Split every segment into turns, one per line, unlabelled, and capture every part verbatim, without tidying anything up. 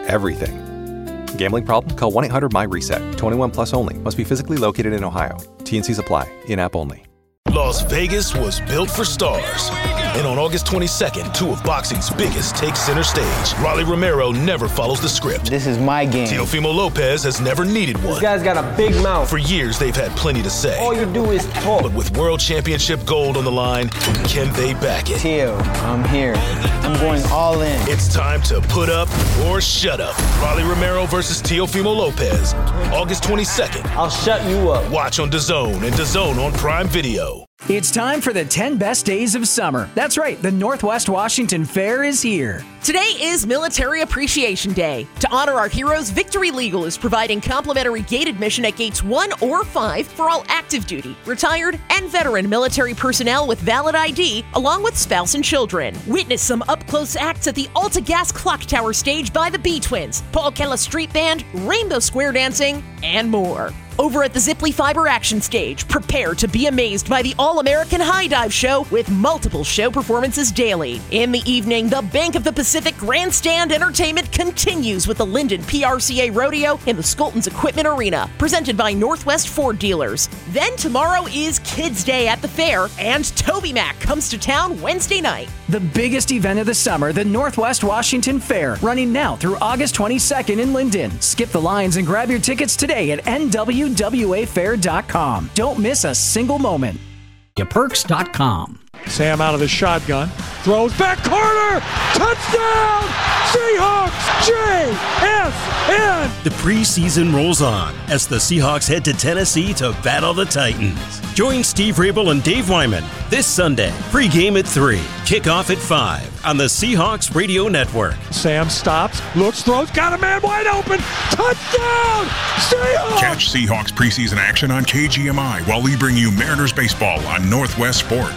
everything. Gambling problem? Call one eight hundred my reset. twenty-one plus only. Must be physically located in Ohio. T and C's apply. In-app only.
Las Vegas was built for stars. And on August twenty-second, two of boxing's biggest take center stage. Rolly Romero never follows the script.
This is my game.
Teofimo Lopez has never needed one.
This guy's got a big mouth.
For years, they've had plenty to say.
All you do is talk.
But with World Championship gold on the line, can they back it?
Teo, I'm here. I'm going all in.
It's time to put up or shut up. Rolly Romero versus Teofimo Lopez. August twenty-second.
I'll shut you up.
Watch on DAZN and DAZN on Prime Video.
It's time for the ten best days of summer. That's right, the Northwest Washington Fair is here.
Today is Military Appreciation Day. To honor our heroes, Victory Legal is providing complimentary gate admission at gates one or five for all active duty, retired, and veteran military personnel with valid I D, along with spouse and children. Witness some up-close acts at the Alta Gas Clock Tower stage by the B-Twins, Paul Kella Street Band, Rainbow Square Dancing, and more. Over at the Zipley Fiber Action Stage, prepare to be amazed by the All-American High Dive Show with multiple show performances daily. In the evening, the Bank of the Pacific Grandstand Entertainment continues with the Linden P R C A Rodeo in the Skoltons Equipment Arena, presented by Northwest Ford Dealers. Then tomorrow is Kids Day at the fair, and Toby Mac comes to town Wednesday night.
The biggest event of the summer, the Northwest Washington Fair, running now through August twenty-second in Linden. Skip the lines and grab your tickets today at N W W A fair dot com. Don't miss a single moment.
Perks dot com.
Sam out of the shotgun, throws back corner, touchdown, Seahawks, J S N.
The preseason rolls on as the Seahawks head to Tennessee to battle the Titans. Join Steve Rabel and Dave Wyman this Sunday, pregame at three, kickoff at five on the Seahawks Radio Network.
Sam stops, looks, throws, got a man wide open, touchdown, Seahawks.
Catch Seahawks preseason action on K G M I while we bring you Mariners baseball on Northwest Sport.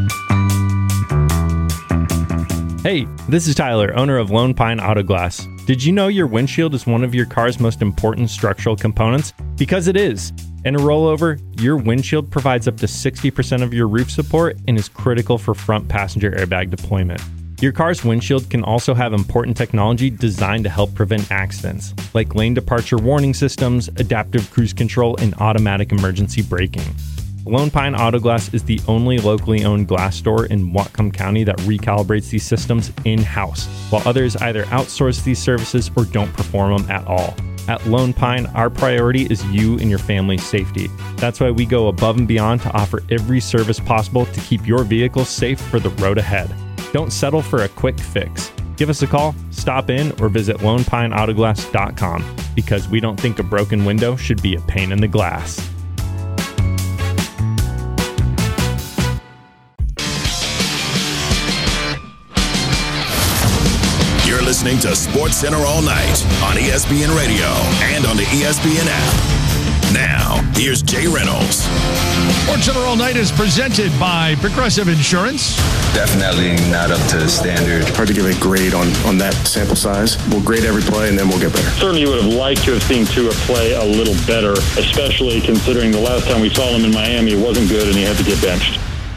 Hey, this is Tyler, owner of Lone Pine Auto Glass. Did you know your windshield is one of your car's most important structural components? Because it is. In a rollover, your windshield provides up to sixty percent of your roof support and is critical for front passenger airbag deployment. Your car's windshield can also have important technology designed to help prevent accidents, like lane departure warning systems, adaptive cruise control, and automatic emergency braking. Lone Pine Auto Glass is the only locally owned glass store in Whatcom County that recalibrates these systems in-house, while others either outsource these services or don't perform them at all. At Lone Pine, our priority is you and your family's safety. That's why we go above and beyond to offer every service possible to keep your vehicle safe for the road ahead. Don't settle for a quick fix. Give us a call, stop in, or visit lone pine auto glass dot com, because we don't think a broken window should be a pain in the glass.
Listening to Sports Center all night on E S P N Radio and on the E S P N app. Now, here's Jay Reynolds.
Sports Center all night is presented by Progressive Insurance.
Definitely not up to standard.
Hard to give a grade on, on that sample size. We'll grade every play and then we'll get better.
Certainly would have liked to have seen Tua play a little better, especially considering the last time we saw him in Miami, it wasn't good and he had to get benched.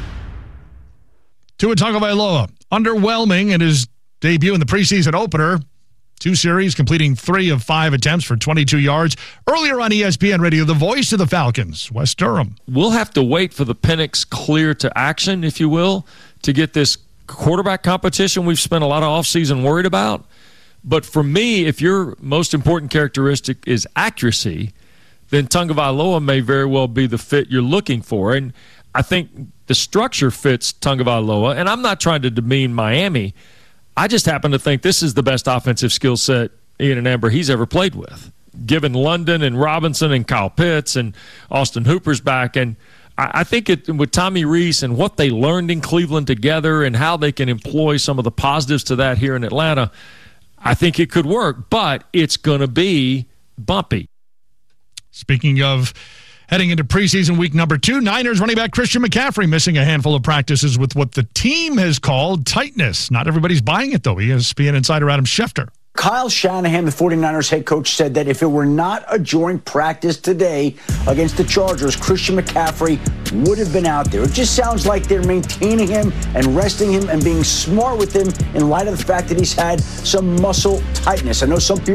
Tua Tagovailoa, underwhelming in his debut in the preseason opener. Two series, completing three of five attempts for twenty-two yards. Earlier on E S P N Radio, the voice of the Falcons, Wes Durham.
We'll have to wait for the Penix clear to action, if you will, to get this quarterback competition we've spent a lot of offseason worried about. But for me, if your most important characteristic is accuracy, then Tagovailoa may very well be the fit you're looking for. And I think the structure fits Tagovailoa. And I'm not trying to demean Miami. I just happen to think this is the best offensive skill set Ian and Amber he's ever played with, given London and Robinson and Kyle Pitts and Austin Hooper's back. And I, I think it, with Tommy Rees and what they learned in Cleveland together and how they can employ some of the positives to that here in Atlanta, I think it could work. But it's going to be bumpy.
Speaking of heading into preseason week number two, Niners running back Christian McCaffrey missing a handful of practices with what the team has called tightness. Not everybody's buying it, though. E S P N insider Adam Schefter.
Kyle Shanahan, the 49ers head coach, said that if it were not a joint practice today against the Chargers, Christian McCaffrey would have been out there. It just sounds like they're maintaining him and resting him and being smart with him in light of the fact that he's had some muscle tightness. I know some people